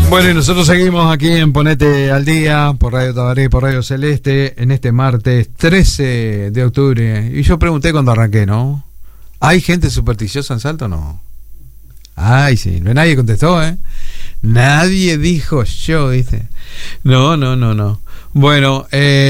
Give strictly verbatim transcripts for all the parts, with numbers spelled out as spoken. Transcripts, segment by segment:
Bueno, y nosotros seguimos aquí en Ponete al Día, por Radio Tabaré, por Radio Celeste, en este martes trece de octubre. Y yo pregunté cuando arranqué, ¿no? ¿Hay gente supersticiosa en Salto o no? Ay, sí, nadie contestó, ¿eh? Nadie dijo yo, ¿viste? No, no, no, no. Bueno,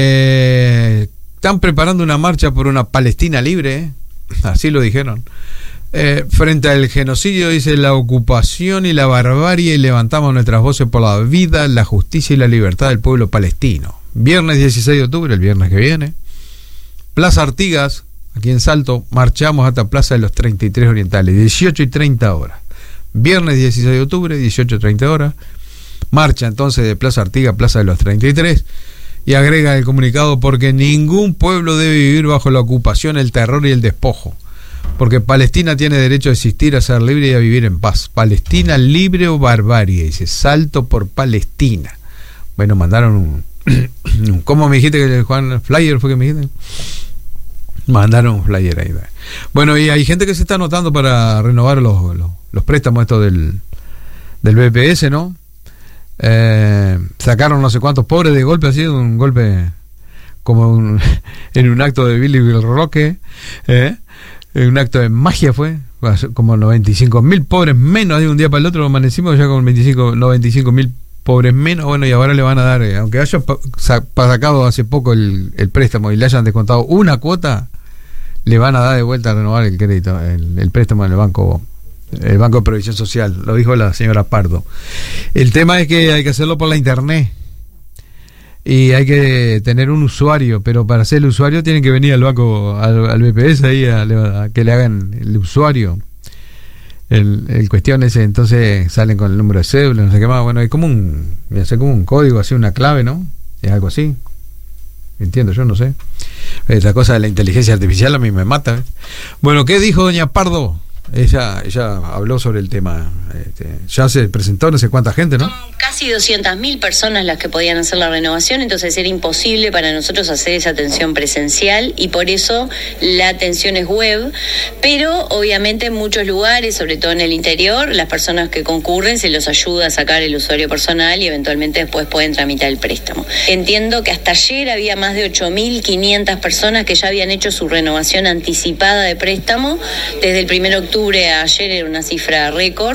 eh, están preparando una marcha por una Palestina libre, ¿eh? Así lo dijeron. Eh, frente al genocidio, dice, la ocupación y la barbarie, y levantamos nuestras voces por la vida, la justicia y la libertad del pueblo palestino. Viernes dieciséis de octubre, el viernes que viene, Plaza Artigas, aquí en Salto, marchamos hasta Plaza de los treinta y tres Orientales, dieciocho y treinta horas. Viernes dieciséis de octubre, dieciocho y treinta horas, marcha entonces de Plaza Artigas a Plaza de los treinta y tres, y agrega el comunicado: porque ningún pueblo debe vivir bajo la ocupación, el terror y el despojo. Porque Palestina tiene derecho a existir, a ser libre y a vivir en paz. Palestina libre o barbarie, dice. Salto por Palestina. Bueno, mandaron un, un ¿cómo me dijiste que Juan flyer fue que me dijiste? Mandaron un flyer ahí. Bueno, y hay gente que se está anotando para renovar los, los, los préstamos estos del, del B P S, ¿no? Eh, sacaron no sé cuántos pobres de golpe, así, un golpe como un, en un acto de Billy Roque, ¿eh? Un acto de magia fue, como noventa y cinco mil pobres menos, de un día para el otro amanecimos ya con veinticinco, noventa y cinco mil pobres menos. Bueno, y ahora le van a dar, eh, aunque haya sacado hace poco el, el préstamo y le hayan descontado una cuota, le van a dar de vuelta a renovar el crédito, el, el préstamo del banco, el Banco de Previsión Social, lo dijo la señora Pardo. El tema es que hay que hacerlo por la internet. Y hay que tener un usuario, pero para ser el usuario tienen que venir al banco, al, al B P S ahí a, a que le hagan el usuario, el, el cuestión ese. Entonces salen con el número de cédula, no sé qué más. Bueno, hay como un, sé como un código, así una clave, ¿no? Es algo así. Entiendo, yo no sé. Esa cosa de la inteligencia artificial a mí me mata, ¿eh? Bueno, ¿qué dijo doña Pardo? Ella, ella habló sobre el tema. Este, ya se presentó no sé cuánta gente, ¿no? Son casi doscientas mil personas las que podían hacer la renovación, entonces era imposible para nosotros hacer esa atención presencial y por eso la atención es web, pero obviamente en muchos lugares, sobre todo en el interior, las personas que concurren se los ayuda a sacar el usuario personal y eventualmente después pueden tramitar el préstamo. Entiendo que hasta ayer había más de ocho mil quinientas personas que ya habían hecho su renovación anticipada de préstamo desde el primero de octubre a ayer, era una cifra récord.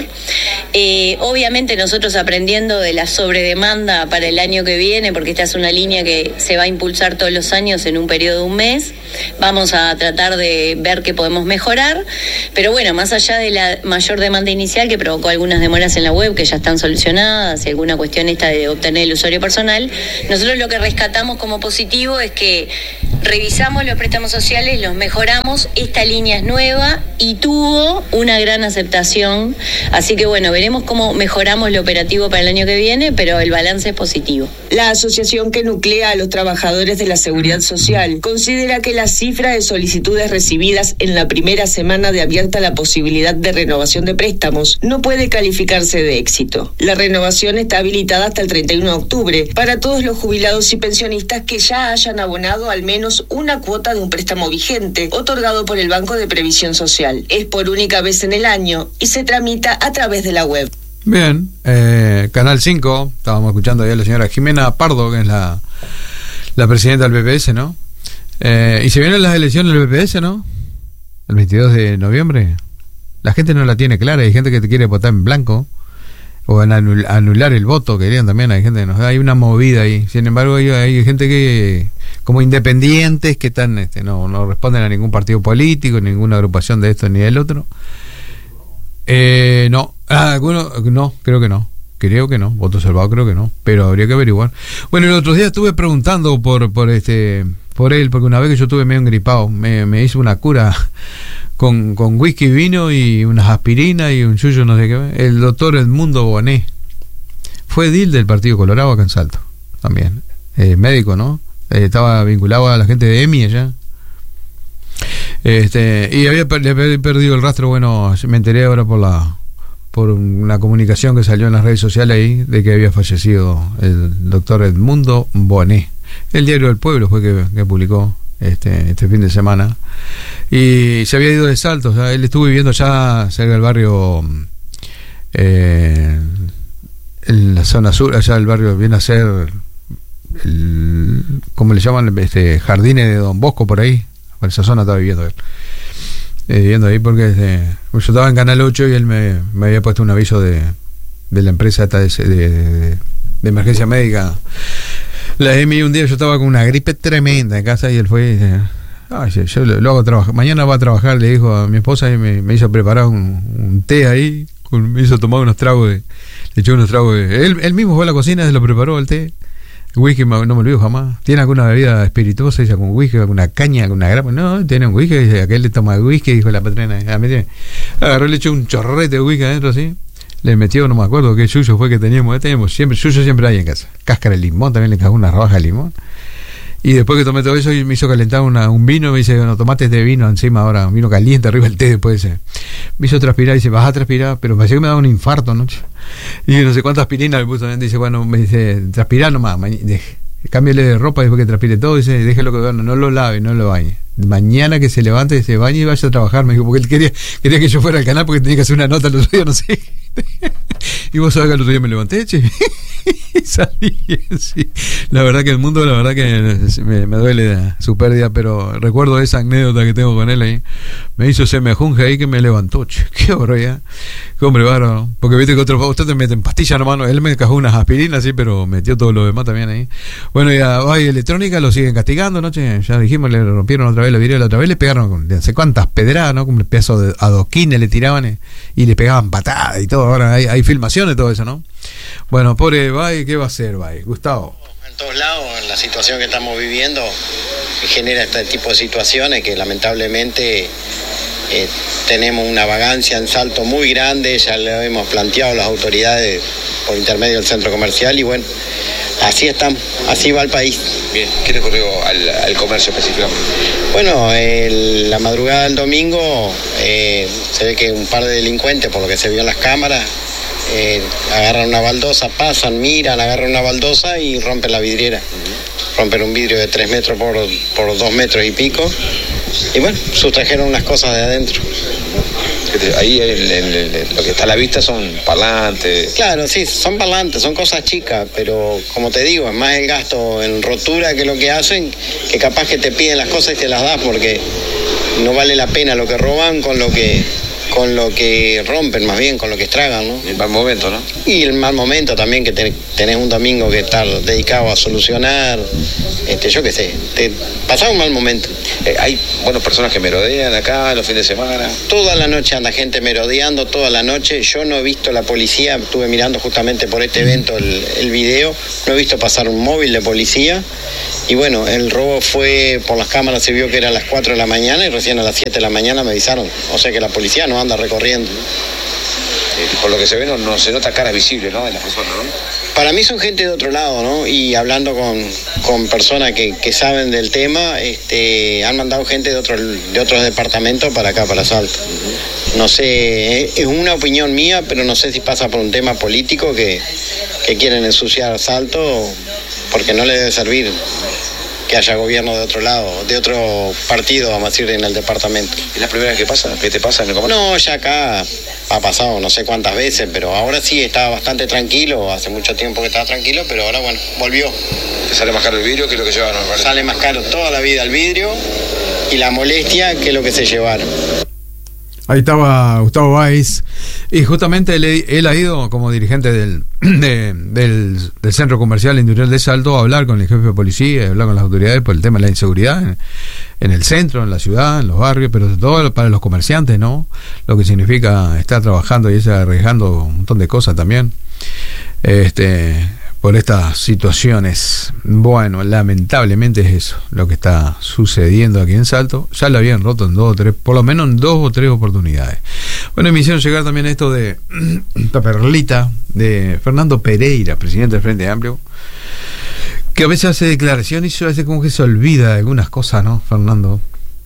Eh, obviamente nosotros aprendiendo de la sobredemanda para el año que viene, porque esta es una línea que se va a impulsar todos los años en un periodo de un mes, vamos a tratar de ver qué podemos mejorar, pero bueno, más allá de la mayor demanda inicial que provocó algunas demoras en la web que ya están solucionadas y alguna cuestión esta de obtener el usuario personal, nosotros lo que rescatamos como positivo es que revisamos los préstamos sociales, los mejoramos, esta línea es nueva y tuvo una gran aceptación, así que bueno, veremos cómo mejoramos lo operativo para el año que viene, pero el balance es positivo. La asociación que nuclea a los trabajadores de la Seguridad Social considera que la cifra de solicitudes recibidas en la primera semana de abierta la posibilidad de renovación de préstamos no puede calificarse de éxito. La renovación está habilitada hasta el treinta y uno de octubre para todos los jubilados y pensionistas que ya hayan abonado al menos una cuota de un préstamo vigente otorgado por el Banco de Previsión Social. Es por única vez en el año y se tramita a través de la web. Bien, eh, Canal cinco, estábamos escuchando ahí a la señora Jimena Pardo, que es la, la presidenta del B P S, ¿no? Eh, y se vienen las elecciones del B P S, ¿no? El veintidós de noviembre. La gente no la tiene clara, hay gente que te quiere votar en blanco o en anul- anular el voto, querían también, hay gente, ¿no? Hay una movida ahí. Sin embargo, hay, hay gente que, como independientes, que están, este, no, no responden a ningún partido político, ninguna agrupación de esto ni del otro. Eh, no, ah, alguno, no, creo que no, creo que no, voto salvado creo que no, pero habría que averiguar. Bueno, el otro día estuve preguntando por por este por él, porque una vez que yo estuve medio engripado, me, me hizo una cura con, con whisky, vino y unas aspirinas y un yuyo, no sé qué, el doctor Edmundo Bonet, fue edil del Partido Colorado acá en Salto, también, eh, médico, ¿no? Eh, estaba vinculado a la gente de E M I allá. Este, y había, per- le había perdido el rastro. Bueno, me enteré ahora por la por una comunicación que salió en las redes sociales ahí de que había fallecido el doctor Edmundo Bonet. El Diario del Pueblo fue que, que publicó este, este fin de semana, y se había ido de Salto. O sea, él estuvo viviendo ya cerca del barrio eh, en la zona sur, allá del barrio viene a ser el, ¿cómo le llaman? Este, Jardines de Don Bosco, por ahí, por esa zona estaba viviendo él. Eh, viviendo ahí porque este, yo estaba en Canal ocho y él me, me había puesto un aviso de, de la empresa esta de, de, de, de emergencia médica, la E M I. Un día yo estaba con una gripe tremenda en casa y él fue y dice, ay, yo, yo lo, lo hago trabajar, mañana va a trabajar, le dijo a mi esposa, y me, me hizo preparar un, un té ahí, con, me hizo tomar unos tragos de, le echó unos tragos de, él, él mismo fue a la cocina, se lo preparó el té. Whisky, no me olvido jamás. ¿Tiene alguna bebida espirituosa ella con whisky, alguna caña, alguna grapa? No, tiene un whisky, dice, aquel le toma whisky, dijo la patrona. Agarró, le echó un chorrete de whisky adentro así, le metió, no me acuerdo qué yuyo fue que teníamos, teníamos siempre, yuyo siempre hay en casa. Cáscara de limón, también le cagó una rodaja de limón. Y después que tomé todo eso, me hizo calentar una, un vino, me dice, bueno, tomate este vino encima ahora, un vino caliente arriba el té después ese. Me hizo transpirar, dice, vas a transpirar, pero parecía que me daba un infarto, ¿no? Y no sé cuántas aspirinas le puso, dice, bueno, me dice, transpirar nomás, cámbiale de ropa después que transpire todo, dice, déjelo que bueno, no lo lave, no lo bañe. Mañana que se levante, se bañe y vaya a trabajar, me dijo, porque él quería, quería que yo fuera al canal porque tenía que hacer una nota el otro día, no sé. Y vos sabés que el otro día me levanté, che, y salí, sí. La verdad que el mundo, la verdad que me, me duele su pérdida, pero recuerdo esa anécdota que tengo con él ahí. Me hizo ese mejunje ahí que me levantó, che, qué horror ya. Qué hombre bárbaro. Porque viste que otros, usted te meten pastillas nomás, no, él me cajó unas aspirinas, sí, pero metió todo lo demás también ahí. Bueno, y a Valle Electrónica lo siguen castigando, ¿no? Che, ya dijimos, le rompieron otra vez la vidriera, la otra vez le pegaron con no sé cuántas pedradas, ¿no? Como un pedazo de adoquines le tiraban eh, y le pegaban patadas y todo. Ahora hay, hay filmaciones de todo eso, ¿no? Bueno, pobre Valle, ¿qué va a hacer Valle? Gustavo. En todos lados, en la situación que estamos viviendo, genera este tipo de situaciones que lamentablemente eh, tenemos una vagancia en Salto muy grande, ya lo hemos planteado a las autoridades por intermedio del centro comercial y bueno, así estamos, así va el país. Bien, ¿qué le ocurrió al, al comercio específicamente? Bueno, el, la madrugada del domingo eh, se ve que un par de delincuentes, por lo que se vio en las cámaras, eh, agarran una baldosa, pasan, miran, agarran una baldosa y rompen la vidriera. Uh-huh. Rompen un vidrio de tres metros por, por dos metros y pico. Y bueno, sustrajeron unas cosas de adentro. Ahí el, el, el, lo que está a la vista son parlantes. Claro, sí, son parlantes, son cosas chicas, pero como te digo, es más el gasto en rotura que lo que hacen, que capaz que te piden las cosas y te las das porque no vale la pena lo que roban con lo que con lo que rompen, más bien con lo que estragan, ¿no? El mal momento, ¿no? Y el mal momento también que te, tenés un domingo que estar dedicado a solucionar, este, yo qué sé, te pasás un mal momento. Eh, hay, bueno, personas que merodean acá los fines de semana. Toda la noche anda gente merodeando, toda la noche. Yo no he visto la policía, estuve mirando justamente por este evento el, el video, no he visto pasar un móvil de policía. Y bueno, el robo fue, por las cámaras se vio que era a las cuatro de la mañana y recién a las siete de la mañana me avisaron. O sea que la policía no anda recorriendo. Eh, por lo que se ve no, no se nota caras visibles, ¿no? De las personas, ¿no? Para mí son gente de otro lado, ¿no? Y hablando con, con personas que, que saben del tema, este, han mandado gente de, otro, de otros departamentos para acá, para Salto. Uh-huh. No sé, es una opinión mía, pero no sé si pasa por un tema político que, que quieren ensuciar Salto, porque no le debe servir que haya gobierno de otro lado, de otro partido, vamos a decir, en el departamento. ¿Es la primera vez que pasa? ¿Qué te pasa en el comercio? No, ya acá ha pasado no sé cuántas veces, pero ahora sí estaba bastante tranquilo, hace mucho tiempo que estaba tranquilo, pero ahora bueno, volvió. ¿Te sale más caro el vidrio que lo que llevaron? Sale más caro toda la vida el vidrio y la molestia que lo que se llevaron. Ahí estaba Gustavo Valls y justamente él, él ha ido como dirigente del, de, del, del Centro Comercial Industrial de Salto a hablar con el jefe de policía, a hablar con las autoridades por el tema de la inseguridad en, en el centro, en la ciudad, en los barrios, pero sobre todo para los comerciantes, ¿no? Lo que significa estar trabajando y estar arriesgando un montón de cosas también. Este... por estas situaciones. Bueno, lamentablemente es eso lo que está sucediendo aquí en Salto. Ya lo habían roto en dos o tres, por lo menos en dos o tres oportunidades. Bueno, me hicieron llegar también esto de esta perlita de Fernando Pereira, presidente del Frente Amplio, que a veces hace declaraciones y a veces como que se olvida de algunas cosas, ¿no, Fernando?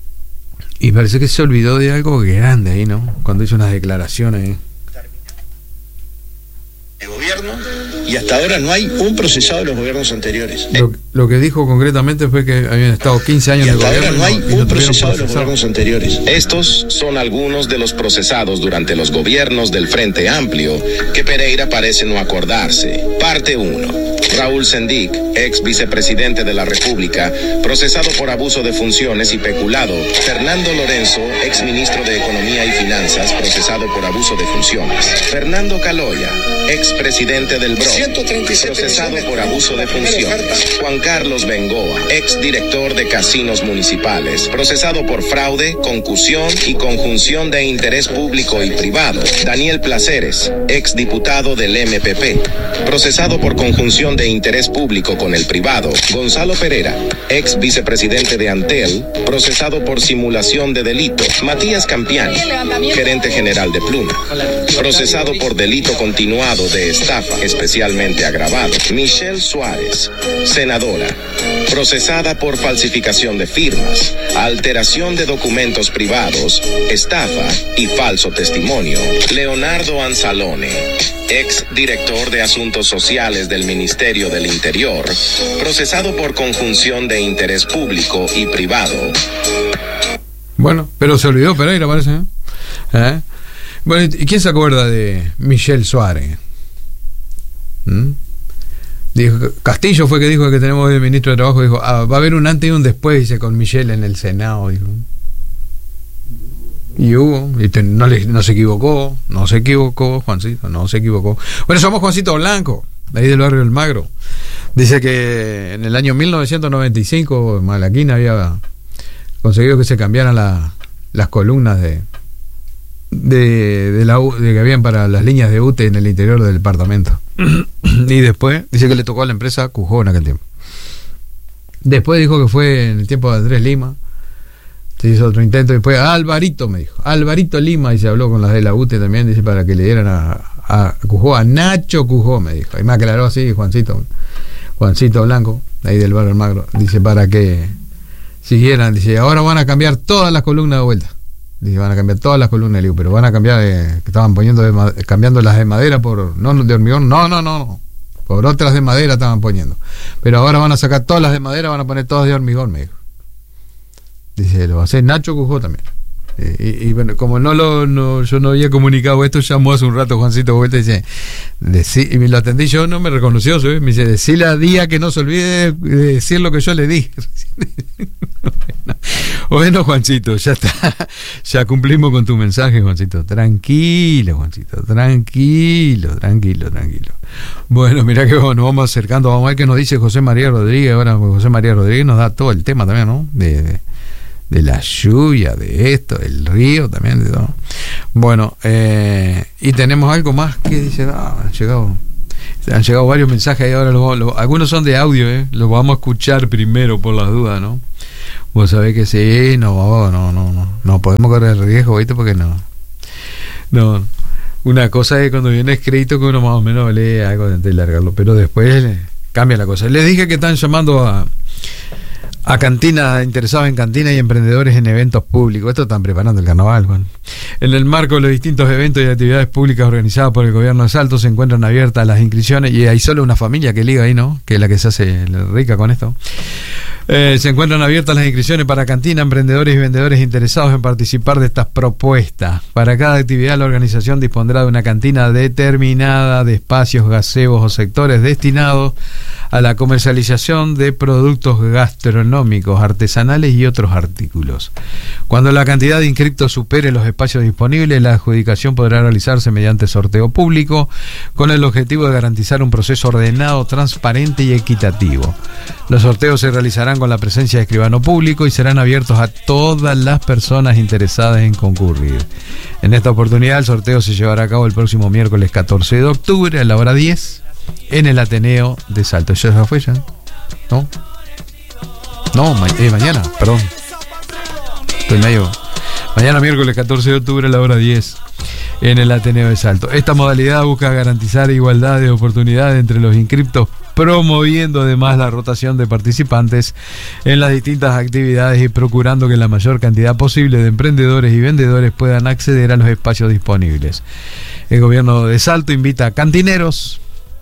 Y parece que se olvidó de algo grande ahí, ¿no? Cuando hizo unas declaraciones. El gobierno gobierno y hasta ahora no hay un procesado de los gobiernos anteriores. Lo, lo que dijo concretamente fue que habían estado quince años y de hasta gobierno. Ahora no hay y no, un y no procesado de los gobiernos anteriores. Estos son algunos de los procesados durante los gobiernos del Frente Amplio que Pereira parece no acordarse. Parte uno. Raúl Sendic, ex vicepresidente de la República, procesado por abuso de funciones y peculado. Fernando Lorenzo, ex ministro de Economía y Finanzas, procesado por abuso de funciones. Fernando Caloya, ex presidente del B R O, procesado por abuso de funciones. Juan Carlos Bengoa, ex director de casinos municipales, procesado por fraude, concusión y conjunción de interés público y privado. Daniel Placeres, ex diputado del M P P, procesado por conjunción de interés público con el privado. Gonzalo Pereira, ex vicepresidente de Antel, procesado por simulación de delito. Matías Campiani, gerente general de Pluma, procesado por delito continuado de estafa especialmente agravado. Michelle Suárez, senadora, procesada por falsificación de firmas, alteración de documentos privados, estafa y falso testimonio. Leonardo Anzalone, ex director de Asuntos Sociales del Ministerio del Interior, procesado por conjunción de interés público y privado. Bueno, pero se olvidó Pereira, parece, ¿eh? ¿Eh? Bueno, ¿y quién se acuerda de Michelle Suárez? ¿Mm? Dijo, Castillo fue que dijo que tenemos el ministro de Trabajo, dijo, ah, va a haber un antes y un después, dice, con Michelle en el Senado, dijo. Y hubo, y te, no, le, no se equivocó, no se equivocó, Juancito, no se equivocó. Bueno, somos Juancito Blanco, de ahí del barrio del Magro. Dice que en el año mil novecientos noventa y cinco Malaquín había conseguido que se cambiaran la, las columnas de de, de, la, de que habían para las líneas de U T E en el interior del departamento. Y después dice que le tocó a la empresa Cujó en aquel tiempo. Después dijo que fue en el tiempo de Andrés Lima, se hizo otro intento, y después Alvarito me dijo, Alvarito Lima, y se habló con las de la U T E también, dice, para que le dieran a, a Cujó, a Nacho Cujó, me dijo, y me aclaró así Juancito Juancito Blanco, ahí del barrio Magro, dice, para que siguieran, dice, ahora van a cambiar todas las columnas de vuelta, dice, van a cambiar todas las columnas, digo, pero van a cambiar, eh, que estaban poniendo de, cambiando las de madera por, no de hormigón, no, no, no, no, por otras de madera estaban poniendo, pero ahora van a sacar todas las de madera, van a poner todas de hormigón, me dijo. Dice, lo va a hacer Nacho Cujó también. Eh, y, y bueno, como no lo no, yo no había comunicado esto, llamó hace un rato Juancito Vuelta y dice, decí, y me lo atendí yo, no me reconoció, ¿sabes? Me dice, decile a Día que no se olvide de decir lo que yo le dije. bueno, bueno, Juancito, ya está, ya cumplimos con tu mensaje, Juancito. Tranquilo, Juancito, tranquilo, tranquilo, tranquilo. Bueno, mira que bueno, nos vamos acercando, vamos a ver qué nos dice José María Rodríguez. Ahora José María Rodríguez nos da todo el tema también, ¿no? De, de de la lluvia, de esto, del río también, de todo. Bueno, eh, y tenemos algo más que dice, ah, han llegado han llegado varios mensajes ahí ahora, los, los, algunos son de audio, eh, los vamos a escuchar primero por las dudas, ¿no? Vos sabés que sí, no, no, no, no, no podemos correr el riesgo, ¿viste? Porque no, no, una cosa es cuando viene escrito que uno más o menos lee algo antes de largarlo, pero después eh, cambia la cosa. Les dije que están llamando a a cantinas, interesados en cantinas y emprendedores en eventos públicos. Esto están preparando el carnaval, Juan. En el marco de los distintos eventos y actividades públicas organizadas por el gobierno de Salto se encuentran abiertas las inscripciones, y hay solo una familia que liga ahí, ¿no? Que es la que se hace rica con esto. Eh, se encuentran abiertas las inscripciones para cantina, emprendedores y vendedores interesados en participar de estas propuestas. Para cada actividad la organización dispondrá de una cantina determinada de espacios, gazebos o sectores destinados a la comercialización de productos gastronómicos, artesanales y otros artículos. Cuando la cantidad de inscriptos supere los espacios disponibles, la adjudicación podrá realizarse mediante sorteo público con el objetivo de garantizar un proceso ordenado, transparente y equitativo. Los sorteos se realizarán con la presencia de escribano público y serán abiertos a todas las personas interesadas en concurrir. En esta oportunidad el sorteo se llevará a cabo el próximo miércoles catorce de octubre a la hora diez en el Ateneo de Salto. ¿Eso ya fue ya? ¿No? No, ma- eh, mañana, perdón. Estoy medio... Mañana miércoles catorce de octubre a la hora diez en el Ateneo de Salto. Esta modalidad busca garantizar igualdad de oportunidades entre los inscriptos, promoviendo además la rotación de participantes en las distintas actividades y procurando que la mayor cantidad posible de emprendedores y vendedores puedan acceder a los espacios disponibles. El gobierno de Salto invita a cantineros,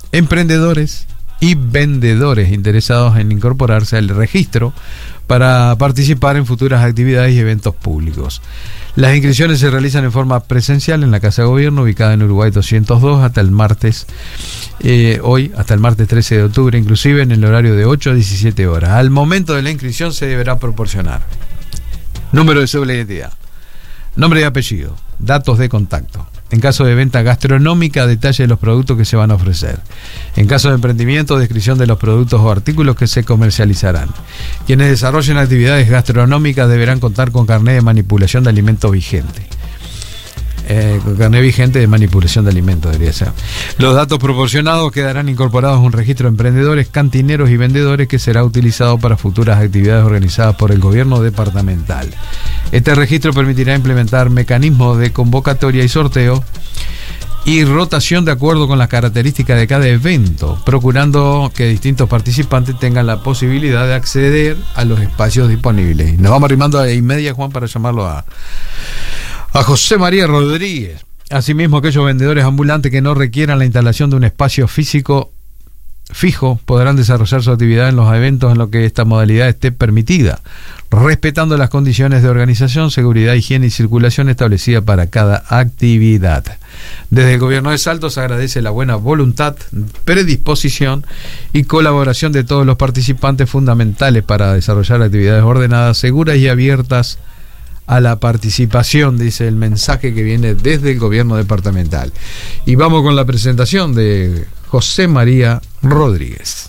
emprendedores y vendedores interesados en incorporarse al registro para participar en futuras actividades y eventos públicos. Las inscripciones se realizan en forma presencial en la Casa de Gobierno, ubicada en Uruguay doscientos dos, hasta el martes, eh, hoy, hasta el martes trece de octubre, inclusive en el horario de ocho a diecisiete horas. Al momento de la inscripción se deberá proporcionar número de cédula de identidad, nombre y apellido, datos de contacto. En caso de venta gastronómica, detalle de los productos que se van a ofrecer. En caso de emprendimiento, descripción de los productos o artículos que se comercializarán. Quienes desarrollen actividades gastronómicas deberán contar con carnet de manipulación de alimentos vigente. Eh, con carnet vigente de manipulación de alimentos, debería ser. Los datos proporcionados quedarán incorporados a un registro de emprendedores, cantineros y vendedores que será utilizado para futuras actividades organizadas por el gobierno departamental. Este registro permitirá implementar mecanismos de convocatoria y sorteo y rotación de acuerdo con las características de cada evento, procurando que distintos participantes tengan la posibilidad de acceder a los espacios disponibles. Nos vamos arrimando a media, Juan, para llamarlo a, a José María Rodríguez. Asimismo, aquellos vendedores ambulantes que no requieran la instalación de un espacio físico fijo podrán desarrollar su actividad en los eventos en los que esta modalidad esté permitida, respetando las condiciones de organización, seguridad, higiene y circulación establecidas para cada actividad. Desde el Gobierno de Salto se agradece la buena voluntad, predisposición y colaboración de todos los participantes, fundamentales para desarrollar actividades ordenadas, seguras y abiertas a la participación, dice el mensaje que viene desde el Gobierno departamental. Y vamos con la presentación de José María Rodríguez.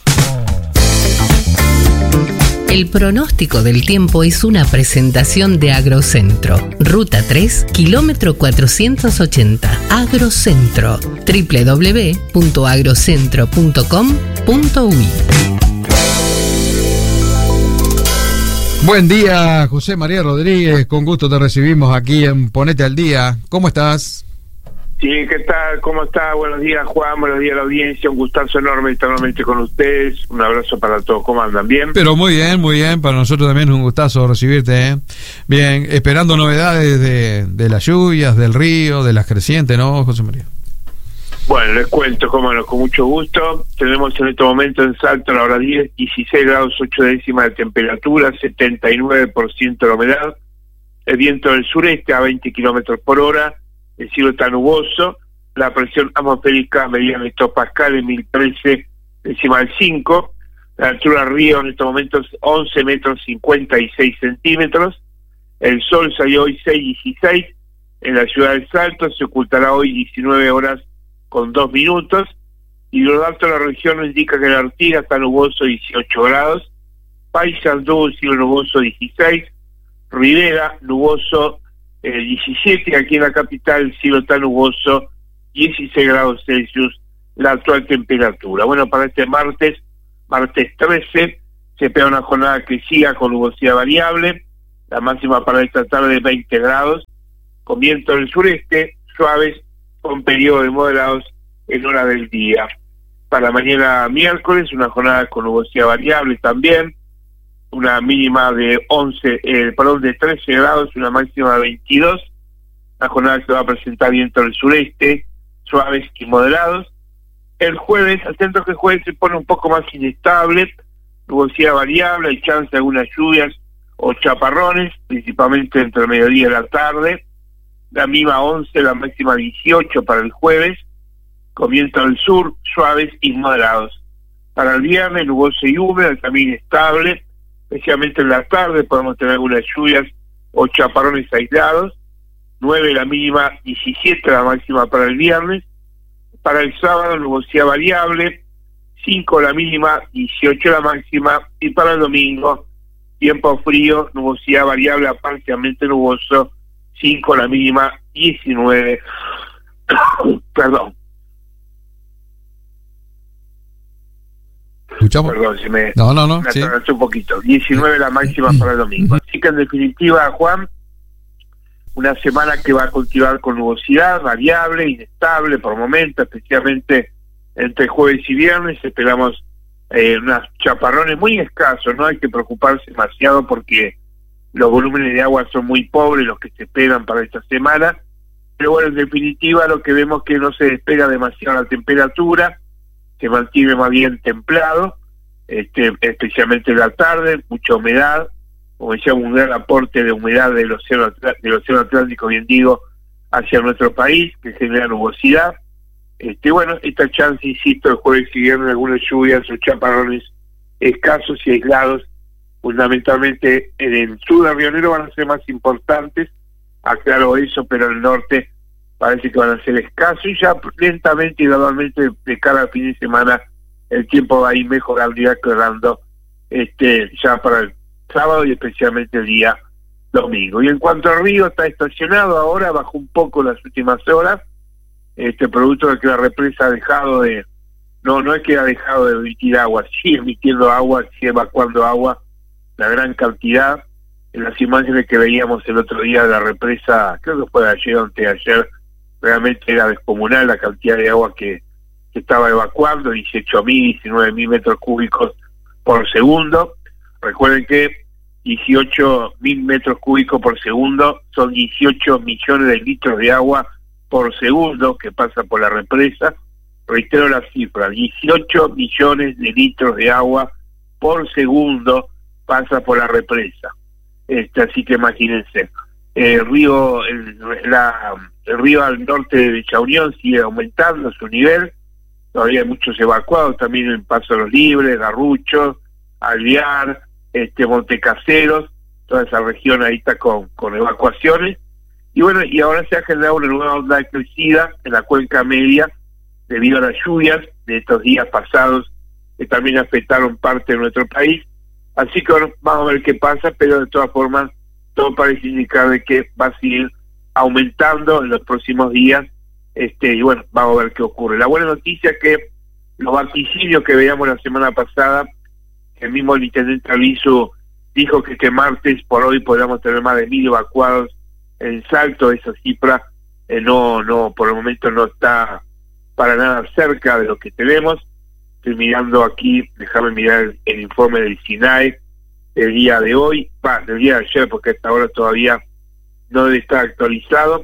El pronóstico del tiempo es una presentación de Agrocentro. Ruta tres, kilómetro cuatrocientos ochenta. Agrocentro. doble u doble u doble u punto agrocentro punto com punto u i. Buen día, José María Rodríguez. Con gusto te recibimos aquí en Ponete al Día. ¿Cómo estás? Sí, ¿qué tal? ¿Cómo está? Buenos días, Juan. Buenos días a la audiencia. Un gustazo enorme estar nuevamente con ustedes. Un abrazo para todos. ¿Cómo andan? ¿Bien? Pero muy bien, muy bien. Para nosotros también es un gustazo recibirte, ¿eh? Bien, esperando novedades de, de las lluvias, del río, de las crecientes, ¿no, José María? Bueno, les cuento, cómo no, con mucho gusto. Tenemos en este momento en Salto, a la hora diez, dieciséis grados ocho décimas de temperatura, setenta y nueve por ciento de la humedad. El viento del sureste a veinte kilómetros por hora. El cielo está nuboso, la presión atmosférica medida en hectopascales mil trece decimal cinco, la altura del río en estos momentos once metros cincuenta y seis centímetros, el sol salió hoy seis dieciséis, en la ciudad del Salto se ocultará hoy diecinueve horas con dos minutos, y los datos de la región nos indica que la Artigas está nuboso dieciocho grados, Paysandú cielo nuboso dieciséis, Rivera nuboso Eh, diecisiete, aquí en la capital el cielo está nuboso, dieciséis grados Celsius la actual temperatura. Bueno, para este martes, martes trece, se espera una jornada que siga con nubosidad variable, la máxima para esta tarde veinte grados, con viento del sureste, suaves, con periodos de moderados en hora del día. Para mañana miércoles, una jornada con nubosidad variable también, una mínima de once, eh, perdón, de trece grados, una máxima de veintidós. La jornada se va a presentar viento del sureste, suaves y moderados. El jueves, atento que el jueves se pone un poco más inestable, nubosidad variable, hay chance de algunas lluvias o chaparrones, principalmente entre el mediodía y la tarde. La mínima once, la máxima dieciocho para el jueves, con viento del sur, suaves y moderados. Para el viernes, nuboso y húmedo, también estable, especialmente en la tarde podemos tener algunas lluvias o chaparrones aislados. nueve la mínima, diecisiete la máxima para el viernes. Para el sábado, nubosidad variable, cinco la mínima, dieciocho la máxima. Y para el domingo, tiempo frío, nubosidad variable a parcialmente nuboso, cinco la mínima, diecinueve. Perdón. ¿Escuchamos? Perdón, se me, no, no, no, me sí. atrasó un poquito. diecinueve la máxima para el domingo. Así que en definitiva, Juan, una semana que va a continuar con nubosidad, variable, inestable por momentos, especialmente entre jueves y viernes. Esperamos eh, unos chaparrones muy escasos, no hay que preocuparse demasiado porque los volúmenes de agua son muy pobres los que se esperan para esta semana. Pero bueno, en definitiva lo que vemos es que no se despega demasiado la temperatura. se mantiene más bien templado, este, especialmente en la tarde, mucha humedad, como decíamos, un gran aporte de humedad del océano, del océano Atlántico, bien digo, hacia nuestro país, que genera nubosidad. Este, bueno, esta chance, insisto, el jueves y viernes, algunas lluvias o chaparrones escasos y aislados, fundamentalmente en el sur de Río Negro van a ser más importantes, aclaro eso, pero en el norte parece que van a ser escasos, y ya lentamente y gradualmente de cara al fin de semana el tiempo va a ir mejorando y aclarando, este, ya para el sábado y especialmente el día domingo. Y en cuanto al río, está estacionado ahora, bajó un poco las últimas horas, este producto de que la represa ha dejado de, no, no es que ha dejado de emitir agua, sigue emitiendo agua, sigue evacuando agua, la gran cantidad. En las imágenes que veíamos el otro día de la represa, creo que fue de ayer o anteayer, realmente era descomunal la cantidad de agua que, que estaba evacuando, dieciocho mil, diecinueve mil metros cúbicos por segundo. Recuerden que dieciocho mil metros cúbicos por segundo son dieciocho millones de litros de agua por segundo que pasa por la represa. Reitero la cifra, dieciocho millones de litros de agua por segundo pasa por la represa. Este, así que imagínense, el río, el, la, el río al norte de Villa Unión sigue aumentando su nivel, todavía hay muchos evacuados, también en Paso de los Libres, Garrucho, Alvear, este, Montecaseros, toda esa región ahí está con, con evacuaciones, y bueno, y ahora se ha generado una nueva onda de crecida en la cuenca media, debido a las lluvias de estos días pasados, que también afectaron parte de nuestro país. Así que bueno, vamos a ver qué pasa, pero de todas formas todo parece indicar de que va a seguir aumentando en los próximos días, este y bueno, vamos a ver qué ocurre. La buena noticia es que los vaticinios que veíamos la semana pasada, el mismo el intendente Alviso dijo que este martes por hoy podríamos tener más de mil evacuados en Salto. Esa cifra eh, no, no, por el momento no está para nada cerca de lo que tenemos. Estoy mirando aquí, déjame mirar el, el informe del SINAE del día de hoy, bah, del día de ayer, porque hasta ahora todavía no debe estar actualizado.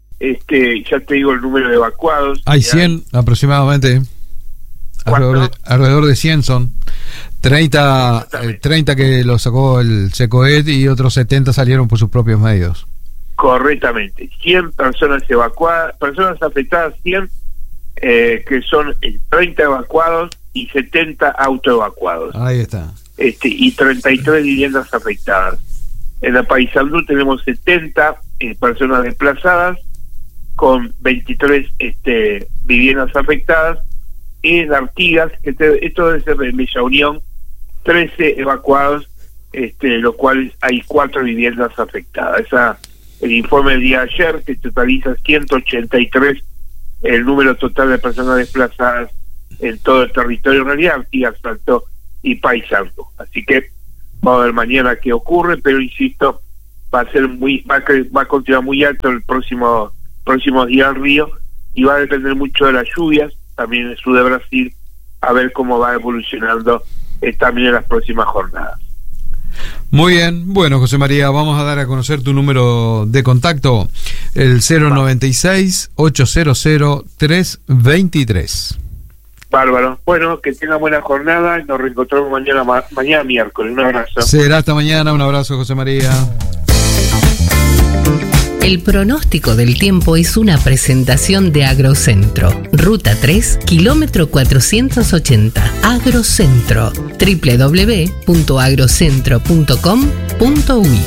Este, ya te digo el número de evacuados. Hay cien aproximadamente, alrededor de, alrededor de cien son. treinta, eh, treinta que lo sacó el SECOED y otros setenta salieron por sus propios medios. Correctamente, cien personas evacuadas, personas afectadas, cien, eh, que son treinta evacuados y setenta autoevacuados. Ahí está. Este, y treinta y tres viviendas afectadas. En la Paysandú tenemos setenta eh, personas desplazadas con veintitrés este, viviendas afectadas. Y en Artigas, este, esto debe ser de Villa Unión, trece evacuados, este, los cuales hay cuatro viviendas afectadas. Esa, el informe del día de ayer, que totaliza ciento ochenta y tres el número total de personas desplazadas en todo el territorio, en realidad Artigas, Salto y Paysandú. Así que vamos a ver mañana qué ocurre, pero insisto, va a ser muy, va a, va a continuar muy alto el próximo próximos días el río, y va a depender mucho de las lluvias, también en el sur de Brasil, a ver cómo va evolucionando eh, también en las próximas jornadas. Muy bien, bueno, José María, vamos a dar a conocer tu número de contacto, el cero noventa y seis, ochocientos, tres veintitrés. Bárbaro. Bueno, que tengan buena jornada y nos reencontramos mañana, ma- mañana miércoles. Un abrazo. Será hasta mañana, un abrazo, José María. El pronóstico del tiempo es una presentación de Agrocentro. Ruta tres, kilómetro cuatrocientos ochenta. Agrocentro. doble u doble u doble u punto agrocentro punto com punto uy.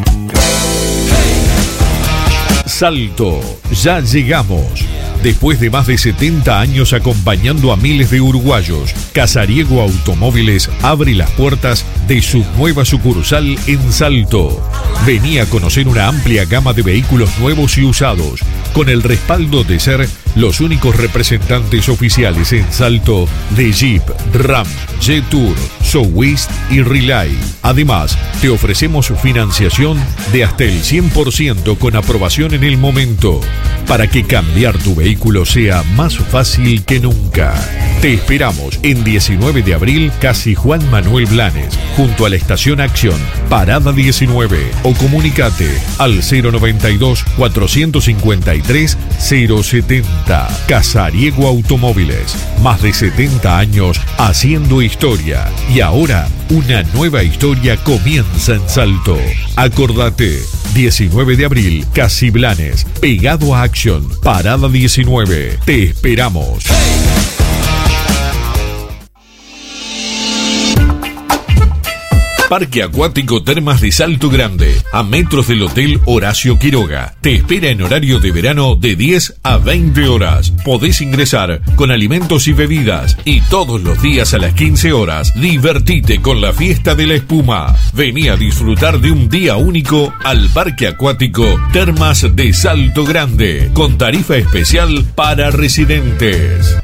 Salto, ya llegamos. Después de más de setenta años acompañando a miles de uruguayos, Casariego Automóviles abre las puertas de su nueva sucursal en Salto. Vení a conocer una amplia gama de vehículos nuevos y usados, con el respaldo de ser los únicos representantes oficiales en Salto de Jeep, Ram, Jetour, Sowist y Relay. Además, te ofrecemos financiación de hasta el cien por ciento con aprobación en el momento, para que cambiar tu vehículo sea más fácil que nunca. Te esperamos en diecinueve de abril, Casi Juan Manuel Blanes, junto a la Estación Acción, Parada diecinueve, o comunicate al cero noventa y dos, cuatrocientos cincuenta y tres, cero setenta. Salta. Casariego Automóviles. Más de setenta años haciendo historia. Y ahora, una nueva historia comienza en Salto. Acordate, diecinueve de abril, Casiblanes, pegado a Action, Parada diecinueve. Te esperamos. Parque Acuático Termas de Salto Grande, a metros del Hotel Horacio Quiroga. Te espera en horario de verano de diez a veinte horas. Podés ingresar con alimentos y bebidas y todos los días a las quince horas divertite con la fiesta de la espuma. Vení a disfrutar de un día único al Parque Acuático Termas de Salto Grande, con tarifa especial para residentes.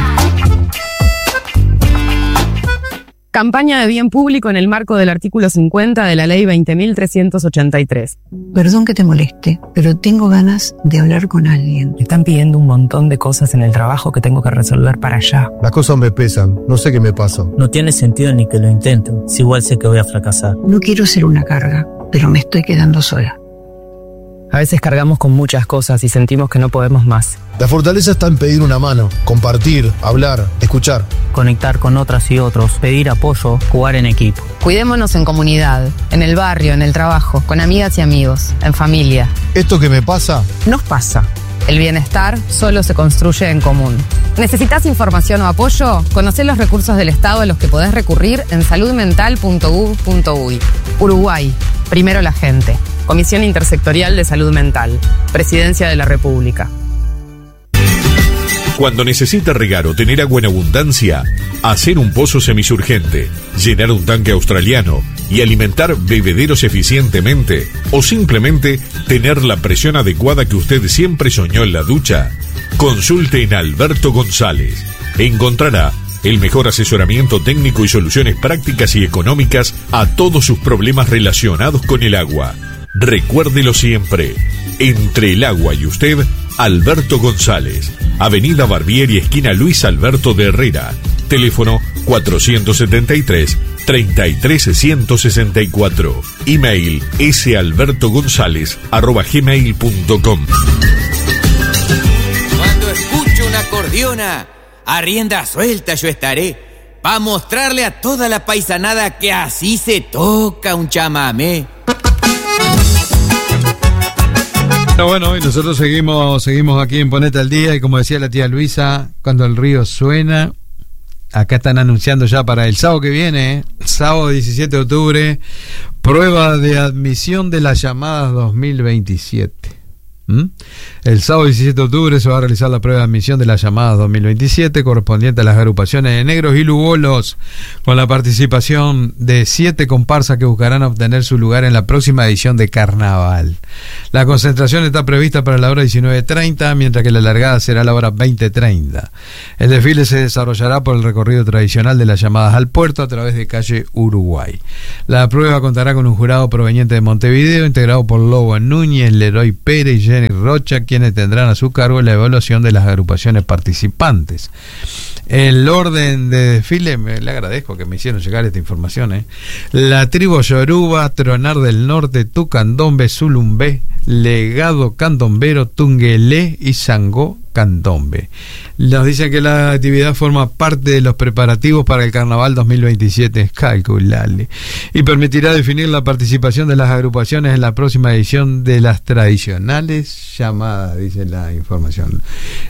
Campaña de bien público en el marco del artículo cincuenta de la ley veinte mil trescientos ochenta y tres. Perdón que te moleste, pero tengo ganas de hablar con alguien. Me están pidiendo un montón de cosas en el trabajo que tengo que resolver para allá. Las cosas me pesan, no sé qué me pasa. No tiene sentido ni que lo intenten, si igual sé que voy a fracasar. No quiero ser una carga, pero me estoy quedando sola. A veces cargamos con muchas cosas y sentimos que no podemos más. La fortaleza está en pedir una mano, compartir, hablar, escuchar. Conectar con otras y otros, pedir apoyo, jugar en equipo. Cuidémonos en comunidad, en el barrio, en el trabajo, con amigas y amigos, en familia. Esto que me pasa, nos pasa. El bienestar solo se construye en común. ¿Necesitas información o apoyo? Conocé los recursos del Estado a los que podés recurrir en salud mental punto gov punto uy. Uruguay, primero la gente. Comisión Intersectorial de Salud Mental. Presidencia de la República. Cuando necesita regar o tener agua en abundancia, hacer un pozo semisurgente, llenar un tanque australiano y alimentar bebederos eficientemente, o simplemente tener la presión adecuada que usted siempre soñó en la ducha, consulte en Alberto González. Encontrará el mejor asesoramiento técnico y soluciones prácticas y económicas a todos sus problemas relacionados con el agua. Recuérdelo siempre, entre el agua y usted, Alberto González, Avenida Barbieri, esquina Luis Alberto de Herrera, teléfono cuatrocientos setenta y tres, treinta y tres, ciento sesenta y cuatro, email salbertogonzalez arroba gmail punto com. Cuando escucho una acordeona, a rienda suelta yo estaré, pa' mostrarle a toda la paisanada que así se toca un chamamé. Bueno, y nosotros seguimos seguimos aquí en Ponete al Día, y como decía la tía Luisa, cuando el río suena, acá están anunciando ya para el sábado que viene, ¿eh? Sábado diecisiete de octubre, prueba de admisión de las llamadas dos mil veintisiete. ¿Mm? El sábado diecisiete de octubre se va a realizar la prueba de admisión de las llamadas dos mil veintisiete correspondiente a las agrupaciones de negros y lugolos, con la participación de siete comparsas que buscarán obtener su lugar en la próxima edición de Carnaval. La concentración está prevista para la hora diecinueve treinta, mientras que la largada será a la hora veinte treinta. El desfile se desarrollará por el recorrido tradicional de las llamadas al puerto a través de calle Uruguay. La prueba contará con un jurado proveniente de Montevideo, integrado por Lobo Núñez, Leroy Pérez y Jenny Rocha, quienes tendrán a su cargo la evaluación de las agrupaciones participantes. El orden de desfile, me, le agradezco que me hicieron llegar esta información, ¿eh? La tribu Yoruba, Tronar del Norte, Tucandombe, Zulumbé, Legado Candombero, Tunguelé y Sangó Candombe. Nos dicen que la actividad forma parte de los preparativos para el Carnaval dos mil veintisiete, calculable, y permitirá definir la participación de las agrupaciones en la próxima edición de las tradicionales llamadas, dice la información.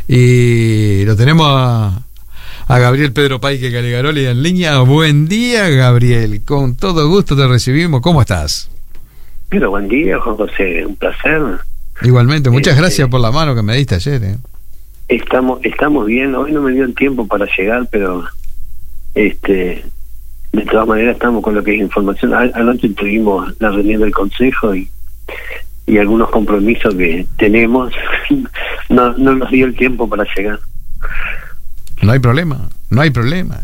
Y lo tenemos a a Gabriel Pedro Paique Caligaroli en línea. Buen día, Gabriel, con todo gusto te recibimos. ¿Cómo estás? Pero buen día, Juan José, un placer. Igualmente, muchas este, gracias por la mano que me diste ayer. ¿eh? Estamos estamos bien, hoy no me dio el tiempo para llegar, pero este de todas maneras estamos con lo que es información. A, anoche tuvimos la reunión del Consejo y y algunos compromisos que tenemos, no, no nos dio el tiempo para llegar. No hay problema, no hay problema.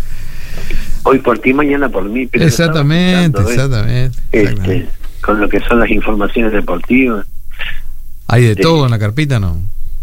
Hoy por ti, mañana por mí. Pero exactamente, exactamente, este, exactamente. Con lo que son las informaciones deportivas. Hay de este, todo en la carpita, ¿no?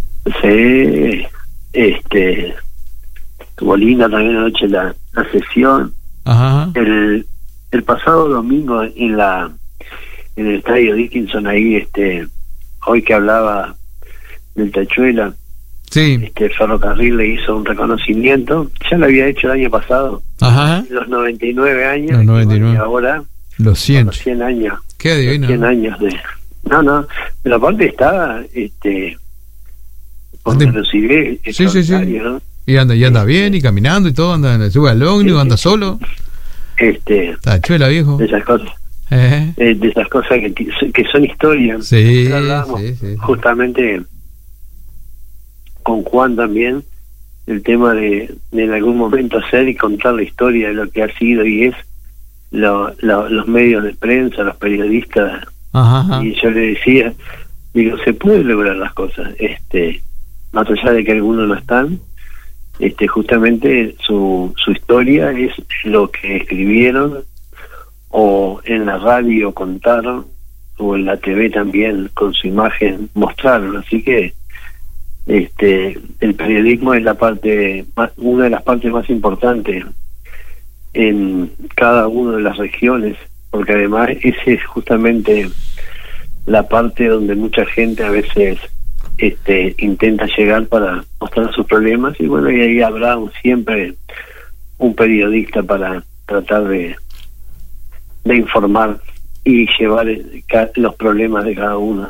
Sí, este, estuvo linda también anoche la, la sesión. Ajá. El, el pasado domingo en la en el estadio Dickinson ahí, este, hoy que hablaba del Tachuela. Sí. Este Ferrocarril le hizo un reconocimiento, ya lo había hecho el año pasado, Ajá. los noventa y nueve años, Los noventa y nueve. y ahora Los cien. los cien años. Qué divino. cien años de... No, no, pero aparte está, este, con Ande- velocidad Sí, sí, sí. extraordinaria, ¿no? Y anda, y anda bien, y caminando y todo, anda, sube al ómnibus, anda solo. Este, Está chuela, viejo. de esas cosas, Eh. eh, de esas cosas que, ti- que son historias. Sí, Ya hablábamos sí, sí. justamente con Juan también, el tema de, de en algún momento hacer y contar la historia de lo que ha sido y es lo- lo- los medios de prensa, los periodistas. Ajá, ajá. Y yo le decía, digo, se puede lograr las cosas, este, más allá de que algunos no están, este, justamente su, su historia es lo que escribieron o en la radio contaron o en la T V también con su imagen mostraron, así que este el periodismo es la parte más- una de las partes más importantes en cada una de las regiones, porque además ese es justamente la parte donde mucha gente a veces este intenta llegar para mostrar sus problemas, y bueno, y ahí habrá un- siempre un periodista para tratar de de informar y llevar el- ca- los problemas de cada uno.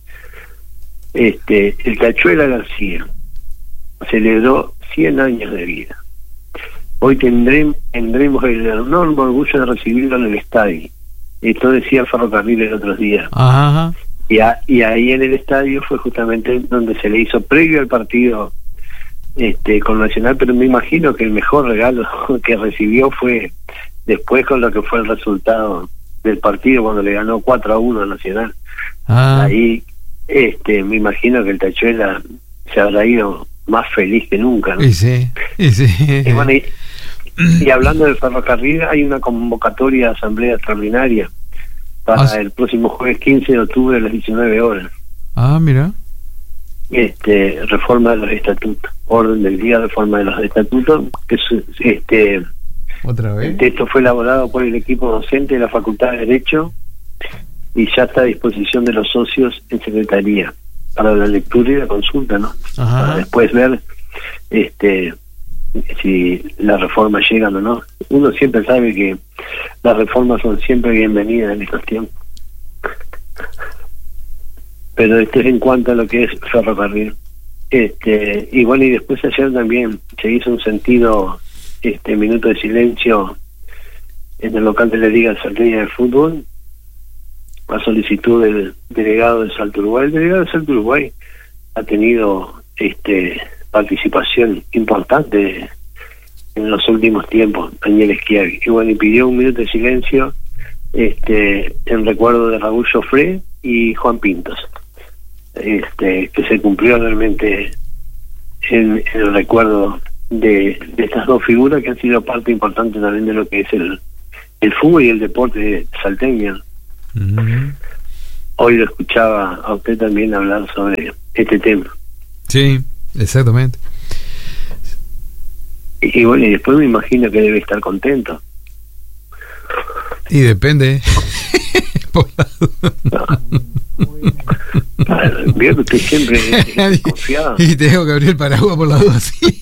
Este, el Tachuela García celebró cien años de vida. Hoy tendremos, tendremos el enorme orgullo de recibirlo en el estadio. Esto decía Ferrocarril el otro día. Ajá. Y, a- y ahí en el estadio fue justamente donde se le hizo previo al partido este con Nacional, pero me imagino que el mejor regalo que recibió fue después con lo que fue el resultado del partido cuando le ganó cuatro a uno a Nacional. Ah. Ahí este me imagino que el Tachuela se habrá ido más feliz que nunca, ¿no? Y sí, y sí. Y bueno, y, y hablando del Ferrocarril, hay una convocatoria de asamblea extraordinaria para Ah, sí. el próximo jueves quince de octubre a las diecinueve horas. Ah, mira. Este, reforma de los estatutos, orden del día, reforma de los estatutos, que es, este Otra vez. el texto fue elaborado por el equipo docente de la Facultad de Derecho y ya está a disposición de los socios en secretaría para la lectura y la consulta, ¿no? Ajá. Para después ver este si las reformas llegan o no. Uno siempre sabe que las reformas son siempre bienvenidas en estos tiempos. Pero esto es en cuanto a lo que es Ferrocarril. Este, y bueno, y después ayer también se hizo un sentido este minuto de silencio en el local de la Liga Salteña de Fútbol a solicitud del delegado de Salto Uruguay. El delegado de Salto Uruguay ha tenido este participación importante en los últimos tiempos, Daniel Schiavi, y bueno, y pidió un minuto de silencio este en recuerdo de Raúl Joffre y Juan Pintos, este que se cumplió realmente en, en el recuerdo de, de estas dos figuras que han sido parte importante también de lo que es el, el fútbol y el deporte salteño. Mm. Hoy lo escuchaba a usted también hablar sobre este tema. Sí, exactamente. Y, y bueno, y después me imagino que debe estar contento. Y depende. Por la duda. Claro, veo que usted siempre es desconfiado. Y tengo que abrir el paraguas por la duda, sí.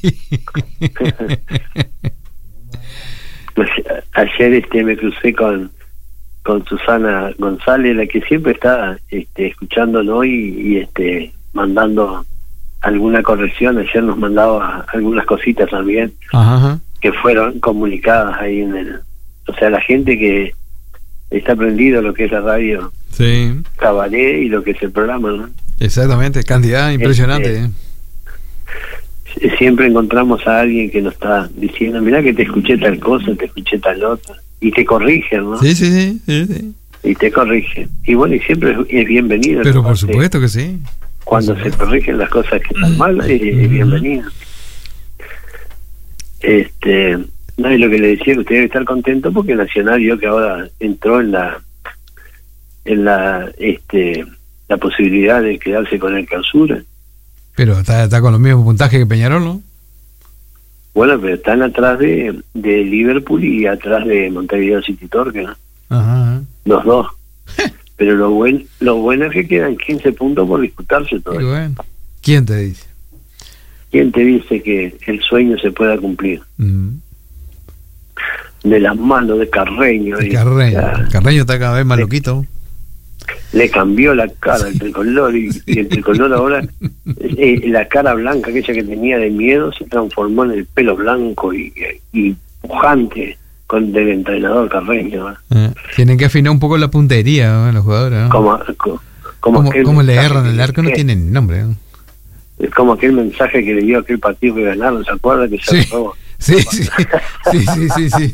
Pues, ayer este me crucé con con Susana González, la que siempre está este, escuchándonos y, y este mandando alguna corrección. Ayer nos mandaba algunas cositas también. Ajá. Que fueron comunicadas ahí en el, o sea, la gente que está aprendido lo que es la radio, sí, Cabaret, y lo que es el programa, ¿no? Exactamente, cantidad impresionante. Este, eh. Siempre encontramos a alguien que nos está diciendo, mirá que te escuché tal cosa, te escuché tal otra, y te corrigen, ¿no? Sí, sí, sí, sí, sí. Y te corrigen. Y bueno, y siempre es, es bienvenido. Pero por supuesto que sí. Cuando se corrigen las cosas que están mal, es, es bienvenido. Este, no, y lo que le decía, que usted debe estar contento porque Nacional vio que ahora entró en la en la este la posibilidad de quedarse con el clausura. Pero está, está con los mismos puntajes que Peñarol, ¿no? Bueno, pero están atrás de, de Liverpool y atrás de Montevideo City Torque, ¿no? Ajá. Los dos. Pero lo buen, lo bueno es que quedan quince puntos por disputarse todavía. Bueno. ¿Quién te dice? ¿quién te dice que el sueño se pueda cumplir? Mm. De las manos de Carreño. De y, Carreño. ya, Carreño está cada vez más loquito. le cambió la cara el tricolor y, y el tricolor ahora eh, la cara blanca aquella que tenía de miedo se transformó en el pelo blanco y, y pujante con del entrenador Carreño. Eh, tienen que afinar un poco la puntería, ¿no? Los jugadores, ¿no? como, como, como ¿Cómo, aquel cómo le mensaje erran el que- arco? No que- tienen nombre, ¿no? es como aquel mensaje que le dio aquel partido que ganaron, ¿se acuerda? Que se Sí. robó. Sí, sí, sí, sí, sí, sí.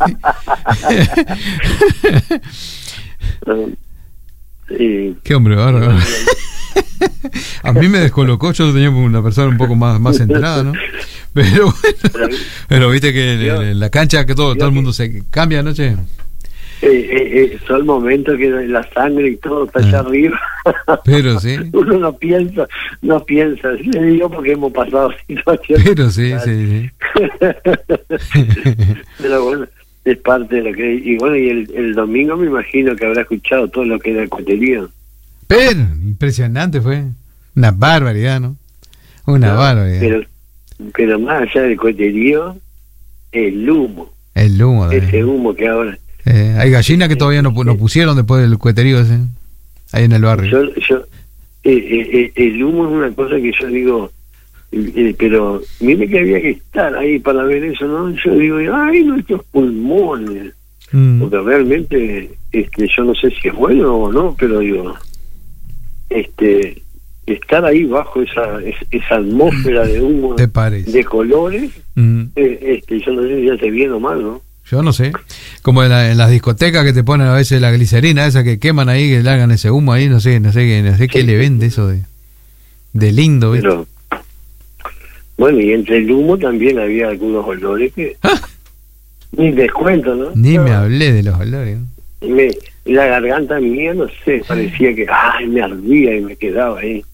Sí. Qué hombre bárbaro. A mí me descolocó, yo tenía una persona un poco más, más centrada, ¿no? Pero bueno, pero viste que en, en la cancha que todo, todo el mundo se cambia anoche. Eh, eh, eh, son momentos que la sangre y todo está allá arriba. Pero sí. Uno no piensa, no piensa. Le digo porque hemos pasado situaciones. Pero sí, sí, sí. Pero bueno, es parte de lo que... Y bueno, y el, el domingo me imagino que habrá escuchado todo lo que era el coterío. Pero, impresionante fue. Una barbaridad, ¿no? Una No, barbaridad. Pero, pero más allá del coterío, el humo. El humo. de- Ese humo que ahora... Eh, hay gallinas que todavía no, pu- no pusieron después del cueterío ese. Ahí en el barrio. Yo, yo, eh, eh, eh, el humo es una cosa que yo digo, eh, eh, pero mire que había que estar ahí para ver eso, ¿no? Yo digo, ay, nuestros pulmones. Mm. Porque realmente, este, yo no sé si es bueno o no, pero digo, este, estar ahí bajo esa es- esa atmósfera de humo, ¿Te parece? de colores, Mm. eh, este, yo no sé si hace bien o mal, ¿no? Yo no sé. Como en, la- en las discotecas que te ponen a veces la glicerina esa que queman ahí, que largan ese humo ahí, no sé, no sé, qué- no sé qué le vende eso de, de lindo, ¿viste? Pero, bueno, y entre el humo también había algunos olores que ni les cuento, ¿no? Ni No, me hablé de los olores, ¿no? me- la garganta mía, no sé, parecía que ay, me ardía y me quedaba ahí.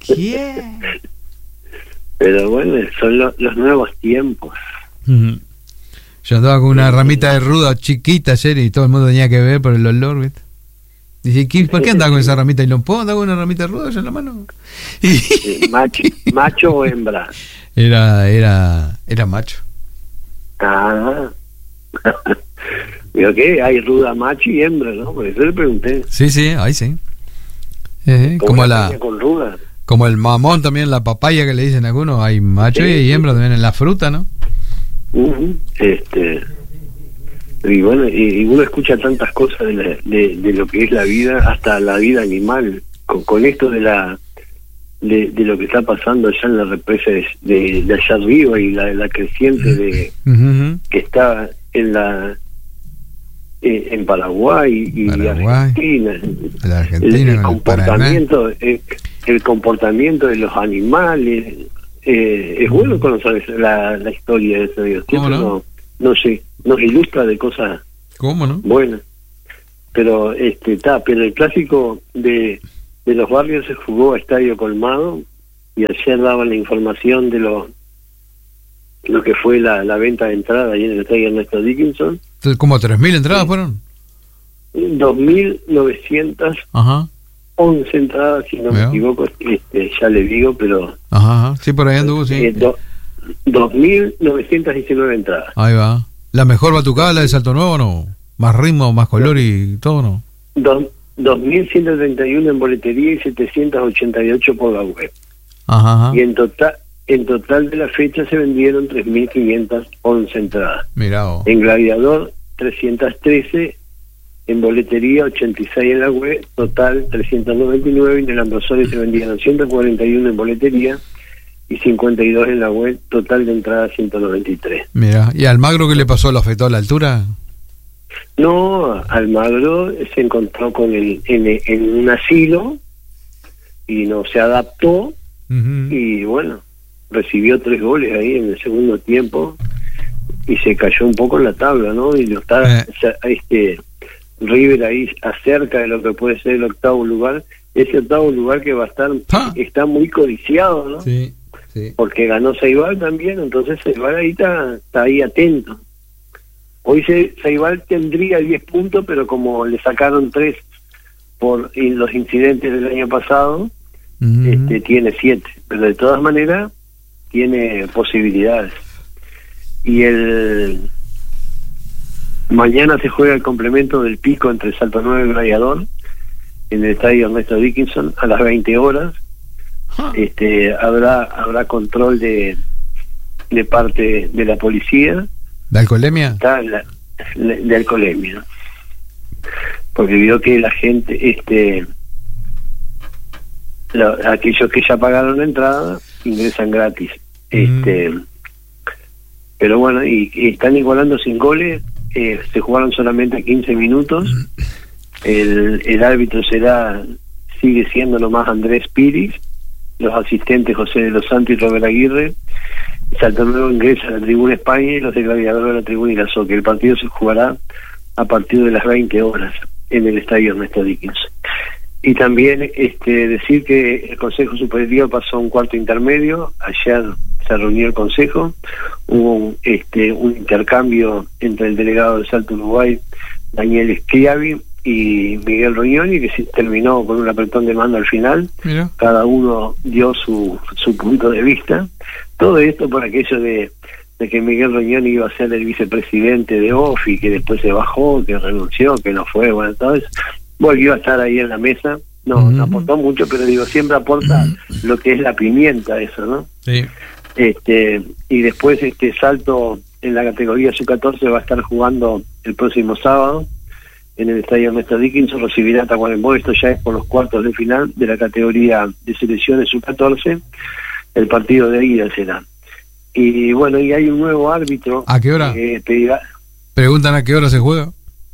Pero bueno, son lo- los nuevos tiempos. Ujú. Yo andaba con una ramita de ruda chiquita ayer y todo el mundo tenía que ver por el olor, ¿viste? Dice, ¿qué- ¿por qué andaba con esa ramita? Y no puedo andar con una ramita de ruda yo en la mano. Eh, macho, macho o hembra. Era, era, era macho. Ah. Digo que hay ruda macho y hembra, ¿no? Por eso le pregunté. Sí, sí, ahí sí. Eh, ¿Cómo como la la, piña con ruda? como el mamón también, la papaya que le dicen algunos, hay macho Sí, y sí. hembra también en la fruta, ¿no? Ujú. Este y bueno, y, y uno escucha tantas cosas de, la- de, de lo que es la vida, hasta la vida animal, con, con esto de la de, de lo que está pasando allá en la represa de, de, de allá arriba y la, la creciente de Ujú. que está en la eh, en Paraguay y Paraguay, Argentina. La El, Argentina, el con el Paraná. comportamiento el, el comportamiento de los animales, eh, es bueno conocer la, la historia de eso, digo. ¿Cómo Siempre no? nos, nos, nos ilustra de cosas ¿Cómo no? buenas, pero este está pero el clásico de, de los barrios se jugó a estadio colmado y ayer daban la información de lo lo que fue la, la venta de entrada ahí en el estadio Ernesto Dickinson. Entonces, ¿como tres mil entradas fueron? dos mil novecientas Ajá, once entradas, si no me Veo. equivoco, este, ya le digo, pero ajá, ajá. Sí, por ahí anduvo, sí. eh, do- dos mil novecientas diecinueve entradas. Ahí va. ¿La mejor batucada, la de Salto Nuevo, no? Más ritmo, más color y todo, ¿no? Dos- dos mil ciento treinta y uno en boletería y setecientos ochenta y ocho por la web. Ajá, ajá. Y en total en total de la fecha se vendieron tres mil quinientas once entradas. Mirá vos. En Gladiador, trescientas trece, en boletería, ochenta y seis en la web, total trescientos noventa y nueve, y en el Ambrosoli se vendieron ciento cuarenta y uno en boletería y cincuenta y dos en la web, total de entradas ciento noventa y tres. Mirá. ¿Y al Magro qué le pasó? ¿Lo afectó a la altura? No, Almagro se encontró con el en, en un asilo y no se adaptó Ujú. y bueno, recibió tres goles ahí en el segundo tiempo y se cayó un poco en la tabla, ¿no? Y lo está Eh. ya, este River ahí acerca de lo que puede ser el octavo lugar, ese octavo lugar que va a estar Ah. está muy codiciado, ¿no? Sí, sí. Porque ganó Ceibal también, entonces Ceibal ahí está, está ahí atento. Hoy Se- Ceibal tendría diez puntos, pero como le sacaron tres por y los incidentes del año pasado, Ujú. este, tiene siete. Pero de todas maneras, tiene posibilidades. Y el mañana se juega el complemento del pico entre Salto Nuevo y Gladiador en el estadio Ernesto Dickinson a las veinte horas. Este, habrá habrá control de de parte de la policía. ¿De alcoholemia? Está la, la, de alcoholemia. Porque vio que la gente, este la, aquellos que ya pagaron la entrada ingresan gratis. Este mm. Pero bueno, y, y están igualando sin goles. Eh, se jugaron solamente quince minutos. El, el árbitro será sigue siendo nomás Andrés Piris, los asistentes José de los Santos y Robert Aguirre. Salto Nuevo ingresa a la tribuna España y los de Gladiador a la tribuna Irasoque. El partido se jugará a partir de las veinte horas en el estadio Ernesto Dickinson. Y también este decir que el Consejo Superior pasó a un cuarto intermedio. Ayer se reunió el Consejo, hubo un, este, un intercambio entre el delegado de Salto Uruguay, Daniel Schiavi, y Miguel Rognoni, que se terminó con un apretón de mano al final. Mira. Cada uno dio su, su punto de vista. Todo esto por aquello de, de que Miguel Rognoni iba a ser el vicepresidente de O F I, que después se bajó, que renunció, que no fue, bueno, entonces volvió a estar ahí en la mesa. No, uh-huh. no aportó mucho, pero digo, siempre aporta uh-huh. lo que es la pimienta, eso, ¿no? Sí. Este, y después este Salto en la categoría sub catorce va a estar jugando el próximo sábado en el estadio Ernesto Dickinson, recibirá a Tacuarembó. Esto ya es por los cuartos de final de la categoría de selecciones sub catorce. El partido de ida será. Y bueno, y hay un nuevo árbitro. ¿A qué hora? Eh, pedirá... Preguntan a qué hora se juega.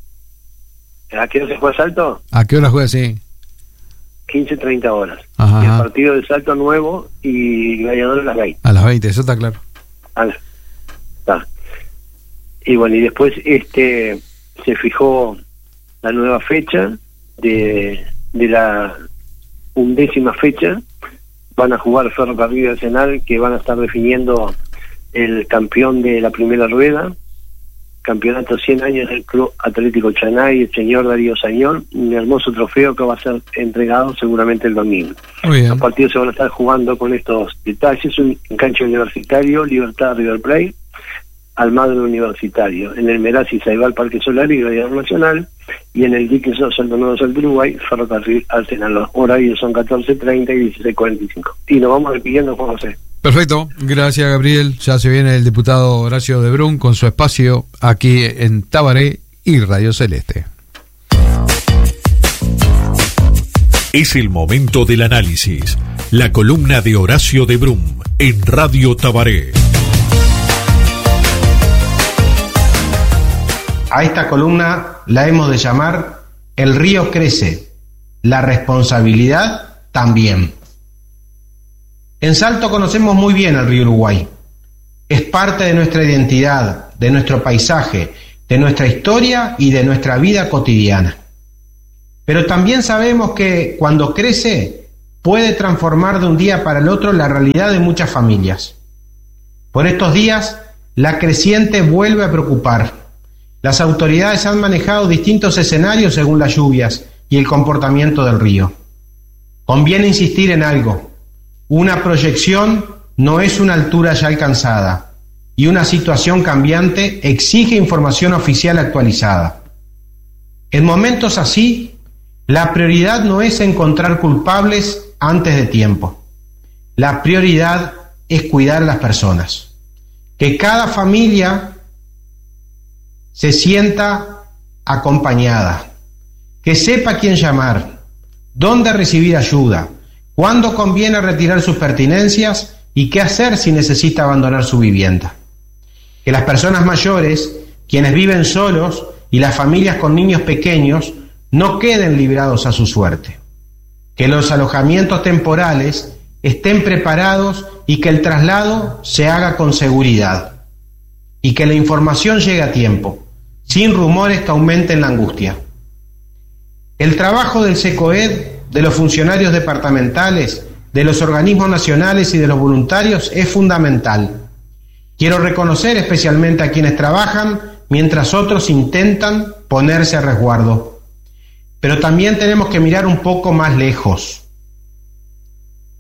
¿A qué hora se juega Salto? ¿A qué hora juega, sí? quince, treinta horas. Ajá, y el ajá. partido de Salto Nuevo y Gladiador a las veinte. A las veinte, eso está claro. A la... está. Y bueno, y después este se fijó la nueva fecha de, de la undécima fecha. Van a jugar Ferrocarril y Arsenal, que van a estar definiendo el campeón de la primera rueda. Campeonato cien años del Club Atlético Chanay, el señor Darío Sañón, un hermoso trofeo que va a ser entregado seguramente el domingo. Muy bien. Los partidos se van a estar jugando con estos detalles: un cancha Universitario, Libertad River Plate, Almagro Universitario, en el Merazzi Saibal Parque Solar y Gladiador Nacional, y en el Dickinson Salto Nuevo Salto Uruguay, Ferrocarril Arsenal. Los horarios son catorce treinta y dieciséis cuarenta y cinco. Y nos vamos despidiendo, Juan José. Perfecto, gracias Gabriel. Ya se viene el diputado Horacio de Brun con su espacio aquí en Tabaré y Radio Celeste. Es el momento del análisis. La columna de Horacio de Brun en Radio Tabaré. A esta columna la hemos de llamar El río crece, la responsabilidad también. En Salto conocemos muy bien el río Uruguay. Es parte de nuestra identidad, de nuestro paisaje, de nuestra historia y de nuestra vida cotidiana. Pero también sabemos que cuando crece puede transformar de un día para el otro la realidad de muchas familias. Por estos días, la creciente vuelve a preocupar. Las autoridades han manejado distintos escenarios según las lluvias y el comportamiento del río. Conviene insistir en algo. Una proyección no es una altura ya alcanzada, y una situación cambiante exige información oficial actualizada. En momentos así, la prioridad no es encontrar culpables antes de tiempo. La prioridad es cuidar a las personas. Que cada familia se sienta acompañada, que sepa a quién llamar, dónde recibir ayuda, cuándo conviene retirar sus pertenencias y qué hacer si necesita abandonar su vivienda. Que las personas mayores, quienes viven solos, y las familias con niños pequeños no queden librados a su suerte. Que los alojamientos temporales estén preparados y que el traslado se haga con seguridad. Y que la información llegue a tiempo, sin rumores que aumenten la angustia. El trabajo del SECOED, de los funcionarios departamentales, de los organismos nacionales y de los voluntarios es fundamental. Quiero reconocer especialmente a quienes trabajan mientras otros intentan ponerse a resguardo. Pero también tenemos que mirar un poco más lejos.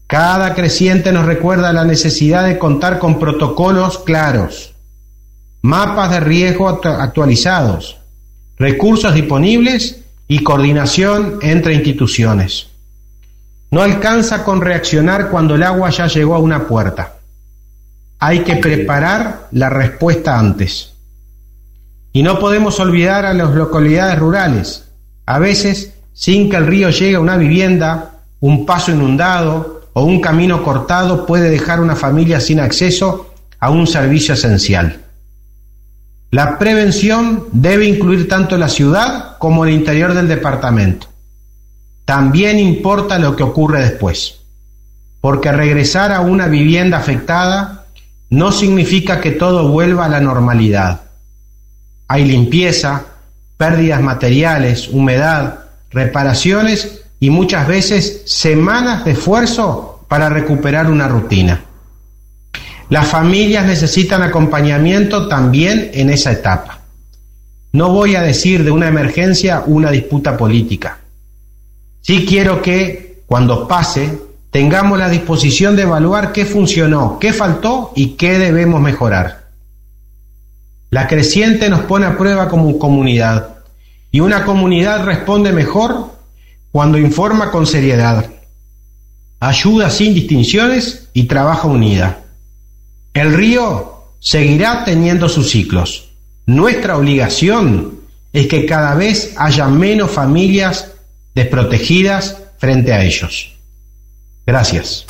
Cada creciente nos recuerda la necesidad de contar con protocolos claros, mapas de riesgo actualizados, recursos disponibles y coordinación entre instituciones. No alcanza con reaccionar cuando el agua ya llegó a una puerta. Hay que preparar la respuesta antes. Y no podemos olvidar a las localidades rurales. A veces, sin que el río llegue a una vivienda, un paso inundado o un camino cortado puede dejar una familia sin acceso a un servicio esencial. La prevención debe incluir tanto la ciudad como el interior del departamento. También importa lo que ocurre después, porque regresar a una vivienda afectada no significa que todo vuelva a la normalidad. Hay limpieza, pérdidas materiales, humedad, reparaciones y muchas veces semanas de esfuerzo para recuperar una rutina. Las familias necesitan acompañamiento también en esa etapa. No voy a decir de una emergencia una disputa política. Sí quiero que, cuando pase, tengamos la disposición de evaluar qué funcionó, qué faltó y qué debemos mejorar. La creciente nos pone a prueba como comunidad, y una comunidad responde mejor cuando informa con seriedad, ayuda sin distinciones y trabaja unida. El río seguirá teniendo sus ciclos. Nuestra obligación es que cada vez haya menos familias desprotegidas frente a ellos. Gracias.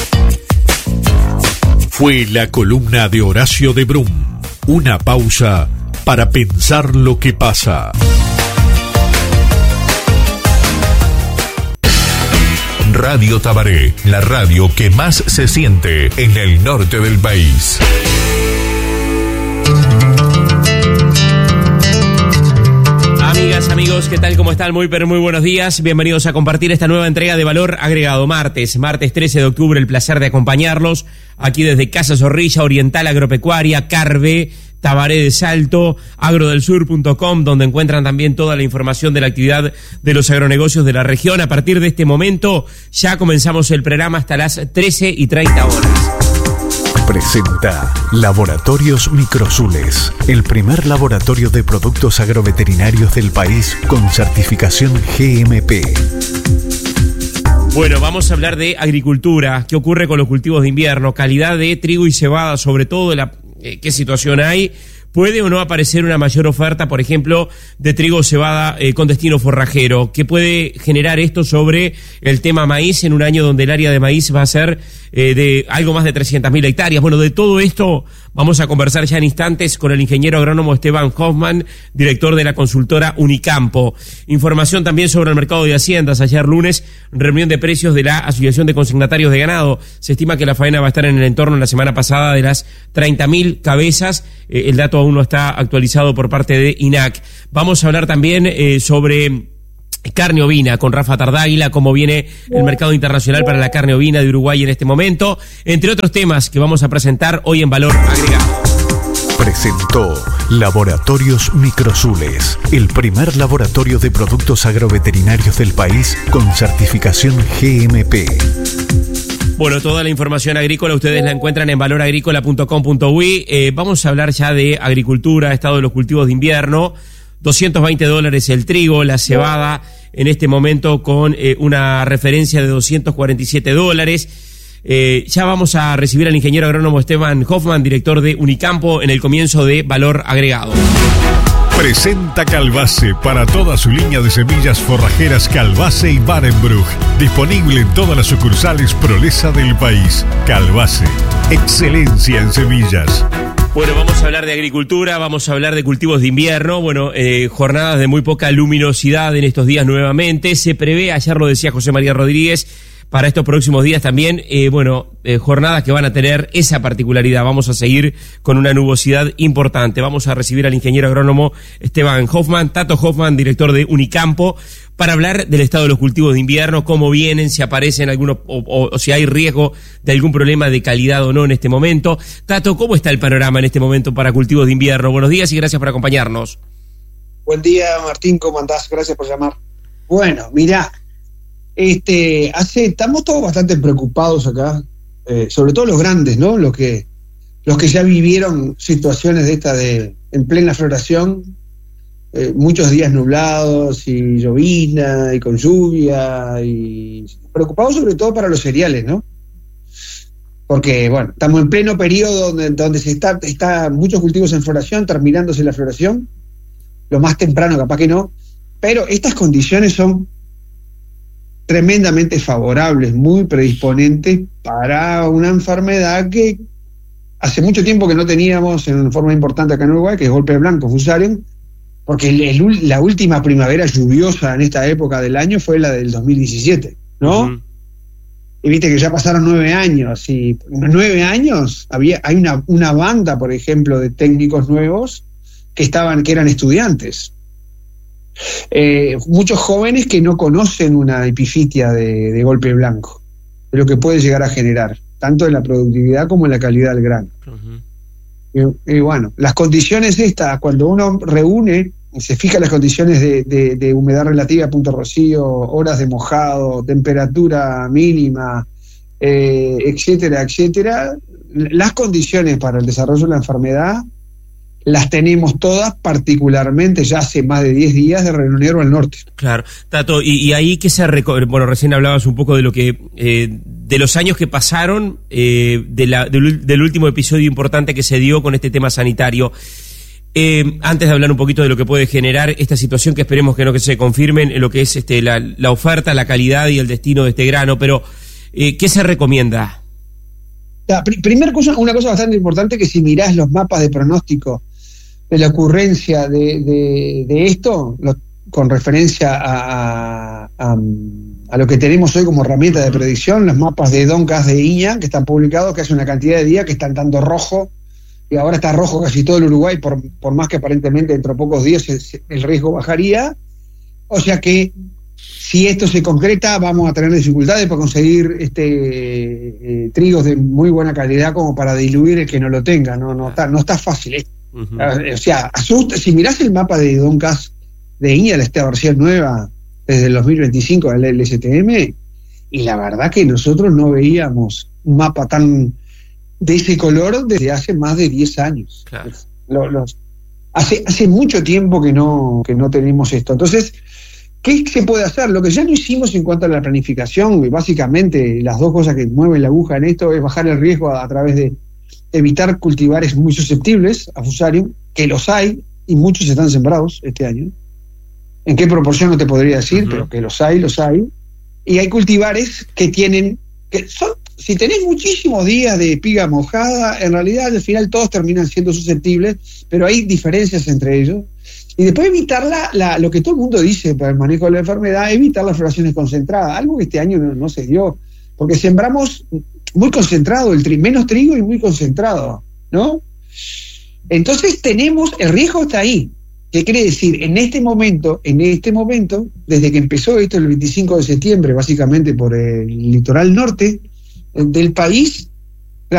Fue la columna de Horacio de Brum. Una pausa para pensar lo que pasa. Radio Tabaré, la radio que más se siente en el norte del país. Amigas, amigos, ¿qué tal? ¿Cómo están? Muy, pero muy buenos días. Bienvenidos a compartir esta nueva entrega de Valor Agregado. Martes, martes trece de octubre, el placer de acompañarlos aquí desde Casa Zorrilla, Oriental Agropecuaria, Carve, Tabaré de Salto, agrodelsur punto com, donde encuentran también toda la información de la actividad de los agronegocios de la región. A partir de este momento ya comenzamos el programa hasta las trece y treinta horas. Presenta Laboratorios Microsules, el primer laboratorio de productos agroveterinarios del país con certificación G M P. Bueno, vamos a hablar de agricultura, qué ocurre con los cultivos de invierno, calidad de trigo y cebada, sobre todo la, eh, qué situación hay. ¿Puede o no aparecer una mayor oferta, por ejemplo, de trigo o cebada eh, con destino forrajero? ¿Qué puede generar esto sobre el tema maíz en un año donde el área de maíz va a ser eh, de algo más de trescientas mil hectáreas? Bueno, de todo esto vamos a conversar ya en instantes con el ingeniero agrónomo Esteban Hoffman, director de la consultora Unicampo. Información también sobre el mercado de haciendas. Ayer lunes, reunión de precios de la Asociación de Consignatarios de Ganado. Se estima que la faena va a estar en el entorno la semana pasada de las treinta mil cabezas. Eh, el dato aún no está actualizado por parte de I N A C. Vamos a hablar también eh, sobre carne ovina con Rafa Tardáguila, cómo viene el mercado internacional para la carne ovina de Uruguay en este momento, entre otros temas que vamos a presentar hoy en Valor Agregado. Presentó Laboratorios Microsules, el primer laboratorio de productos agroveterinarios del país con certificación G M P. Bueno, toda la información agrícola ustedes la encuentran en valor agrícola punto com punto uy. Eh, vamos a hablar ya de agricultura, estado de los cultivos de invierno. doscientos veinte dólares el trigo, la cebada en este momento con eh, una referencia de doscientos cuarenta y siete dólares. Eh, ya vamos a recibir al ingeniero agrónomo Esteban Hoffman, director de Unicampo, en el comienzo de Valor Agregado. Presenta Calbase para toda su línea de semillas forrajeras Calbase y Barenbruch. Disponible en todas las sucursales Prolesa del país. Calbase, excelencia en semillas. Bueno, vamos a hablar de agricultura, vamos a hablar de cultivos de invierno. Bueno, eh, jornadas de muy poca luminosidad en estos días nuevamente. Se prevé, ayer lo decía José María Rodríguez, para estos próximos días también, eh, bueno, eh, jornadas que van a tener esa particularidad. Vamos a seguir con una nubosidad importante. Vamos a recibir al ingeniero agrónomo Esteban Hoffman, Tato Hoffman, director de Unicampo, para hablar del estado de los cultivos de invierno, cómo vienen, si aparecen algunos, o, o, o si hay riesgo de algún problema de calidad o no en este momento. Tato, ¿cómo está el panorama en este momento para cultivos de invierno? Buenos días y gracias por acompañarnos. Buen día, Martín, ¿cómo andás? Gracias por llamar. Bueno, mirá, Este, hace, estamos todos bastante preocupados acá, eh, sobre todo los grandes, ¿no? Los que, los que ya vivieron situaciones de esta de en plena floración, eh, muchos días nublados y llovizna y con lluvia, y preocupados sobre todo para los cereales, ¿no? Porque, bueno, estamos en pleno periodo donde, donde se está, está muchos cultivos en floración, terminándose la floración, lo más temprano capaz que no, pero estas condiciones son tremendamente favorables, muy predisponentes para una enfermedad que hace mucho tiempo que no teníamos en forma importante acá en Uruguay, que es golpe blanco, Fusarium, porque el, el, la última primavera lluviosa en esta época del año fue la del dos mil diecisiete, ¿no? Uh-huh. Y viste que ya pasaron nueve años, y nueve años había, hay una, una banda, por ejemplo, de técnicos nuevos que estaban, que eran estudiantes. Eh, muchos jóvenes que no conocen una epifitia de, de golpe blanco, de lo que puede llegar a generar, tanto en la productividad como en la calidad del grano. Uh-huh. Y, y bueno, las condiciones estas, cuando uno reúne, se fija las condiciones de, de, de humedad relativa, punto rocío, horas de mojado, temperatura mínima, eh, etcétera, etcétera, las condiciones para el desarrollo de la enfermedad las tenemos todas, particularmente ya hace más de diez días de Río Negro al norte. Claro, Tato, y, y ahí que se reco- bueno, recién hablabas un poco de lo que eh, de los años que pasaron, eh, de la, del, del último episodio importante que se dio con este tema sanitario. Eh, antes de hablar un poquito de lo que puede generar esta situación, que esperemos que no que se confirmen en lo que es este la, la oferta, la calidad y el destino de este grano, pero eh, ¿qué se recomienda? La pr- primer cosa, una cosa bastante importante, que si mirás los mapas de pronóstico de la ocurrencia de, de, de esto, lo, con referencia a, a, a lo que tenemos hoy como herramienta de predicción, los mapas de Doncas de Iña, que están publicados, que hace una cantidad de días que están dando rojo, y ahora está rojo casi todo el Uruguay, por, por más que aparentemente dentro de pocos días el, el riesgo bajaría. O sea que si esto se concreta, vamos a tener dificultades para conseguir este eh, trigos de muy buena calidad como para diluir el que no lo tenga. No, no está, no está fácil esto. Uh-huh. O sea, asusta. Si mirás el mapa de Doncas de Iña, la esta versión nueva desde el dos mil veinticinco del L S T M, y la verdad que nosotros no veíamos un mapa tan de ese color desde hace más de diez años. Claro. Los, los, hace, hace mucho tiempo que no, que no tenemos esto. Entonces, ¿qué se puede hacer? Lo que ya no hicimos en cuanto a la planificación, y básicamente las dos cosas que mueven la aguja en esto, es bajar el riesgo a, a través de evitar cultivares muy susceptibles a Fusarium, que los hay, y muchos están sembrados este año. ¿En qué proporción no te podría decir? Uh-huh. Pero que los hay, los hay. Y hay cultivares que tienen, que son, si tenés muchísimos días de espiga mojada, en realidad al final todos terminan siendo susceptibles, pero hay diferencias entre ellos. Y después evitar la, la, lo que todo el mundo dice para el manejo de la enfermedad, evitar las floraciones concentradas, algo que este año no, no se dio, porque sembramos muy concentrado, el tri, menos trigo y muy concentrado, ¿no? Entonces tenemos, el riesgo está ahí. ¿Qué quiere decir? En este momento, en este momento, desde que empezó esto el veinticinco de septiembre, básicamente por el litoral norte del país,